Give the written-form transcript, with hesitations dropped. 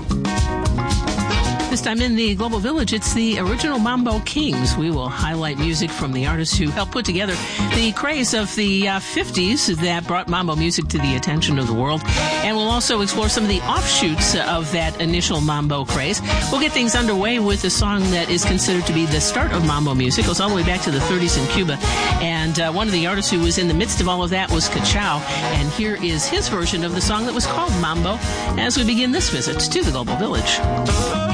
This time in the Global Village, it's the original Mambo Kings. We will highlight music from the artists who helped put together the craze of the 50s that brought Mambo music to the attention of the world. And we'll also explore some of the offshoots of that initial Mambo craze. We'll get things underway with a song that is considered to be the start of Mambo music. It goes all the way back to the 30s in Cuba. And one of the artists who was in the midst of all of that was Cachao. And here is his version of the song that was called Mambo as we begin this visit to the Global Village.